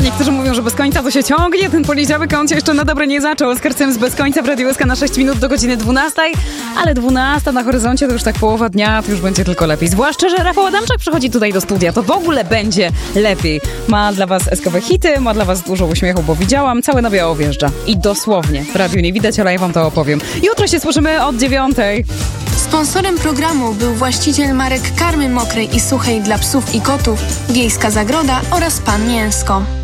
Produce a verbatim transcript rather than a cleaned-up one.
Niektórzy mówią, że bez końca to się ciągnie, ten poniedziałek, a on się jeszcze na dobre nie zaczął. Z Karcem z Bez Końca w Radiu S K na sześć minut do godziny dwunastej, ale dwunasta na horyzoncie to już tak połowa dnia, to już będzie tylko lepiej. Zwłaszcza, że Rafał Adamczak przychodzi tutaj do studia, to w ogóle będzie lepiej. Ma dla was eskowe hity, ma dla was dużo uśmiechu, bo widziałam, całe na biało wjeżdża. I dosłownie, w radiu nie widać, ale ja wam to opowiem. Jutro się słyszymy od dziewiątej. Sponsorem programu był właściciel marek karmy mokrej i suchej dla psów i kotów, Wiejska Zagroda oraz Pan Mięsko.